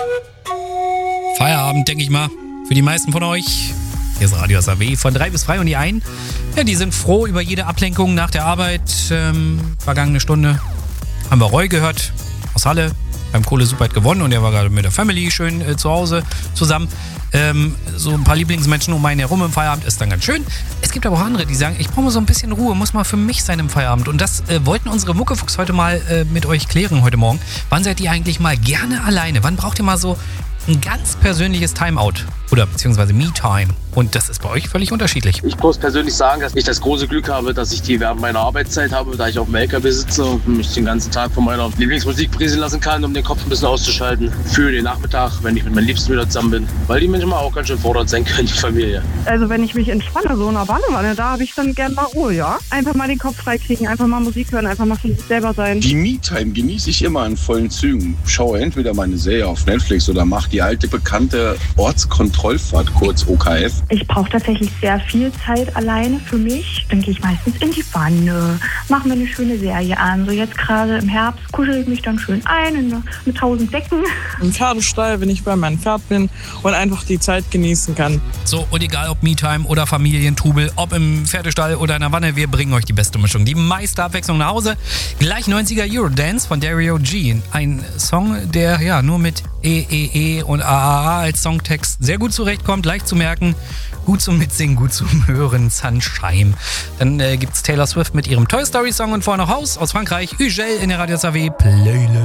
Feierabend, denke ich mal, für die meisten von euch. Hier ist Radio SAW von 3 bis 3 und die einen, ja, die sind froh über jede Ablenkung nach der Arbeit. Vergangene Stunde haben wir Roy gehört aus Halle, beim Kohle Super gewonnen und er war gerade mit der Family schön zu Hause zusammen. So ein paar Lieblingsmenschen um einen herum im Feierabend ist dann ganz schön. Es gibt aber auch andere, die sagen, ich brauche mal so ein bisschen Ruhe, muss mal für mich sein im Feierabend. Und das wollten unsere Muckefuchs heute mal mit euch klären heute Morgen. Wann seid ihr eigentlich mal gerne alleine? Wann braucht ihr mal so ein ganz persönliches Timeout oder beziehungsweise Me-Time? Und das ist bei euch völlig unterschiedlich. Ich muss persönlich sagen, dass ich das große Glück habe, dass ich die während meiner Arbeitszeit habe, da ich auf dem LKW sitze und mich den ganzen Tag von meiner Lieblingsmusik berieseln lassen kann, um den Kopf ein bisschen auszuschalten. Für den Nachmittag, wenn ich mit meinen Liebsten wieder zusammen bin. Weil die manchmal auch ganz schön fordernd sein können, die Familie. Also wenn ich mich entspanne, so in der Badewanne, da habe ich dann gerne mal Ruhe, ja. Einfach mal den Kopf freikriegen, einfach mal Musik hören, einfach mal für sich selber sein. Die Me-Time genieße ich immer in vollen Zügen. Schaue entweder meine Serie auf Netflix oder mache die alte bekannte Ortskontrollfahrt, kurz OKF. Ich brauche tatsächlich sehr viel Zeit alleine für mich. Dann gehe ich meistens in die Wanne, mache mir eine schöne Serie an. So jetzt gerade im Herbst kuschel ich mich dann schön ein mit 1000 Decken. Im Pferdestall, wenn ich bei meinem Pferd bin und einfach die Zeit genießen kann. So, und egal ob Me-Time oder Familientrubel, ob im Pferdestall oder in der Wanne, wir bringen euch die beste Mischung, die meiste Abwechslung nach Hause. Gleich 90er Eurodance von Dario G. Ein Song, der ja nur mit E und AAA als Songtext sehr gut zurechtkommt, leicht zu merken, gut zum Mitsingen, gut zum Hören, Sunshine. Dann gibt's Taylor Swift mit ihrem Toy Story Song und vorher noch Haus aus Frankreich, Ugel in der Radio SAW Playlist.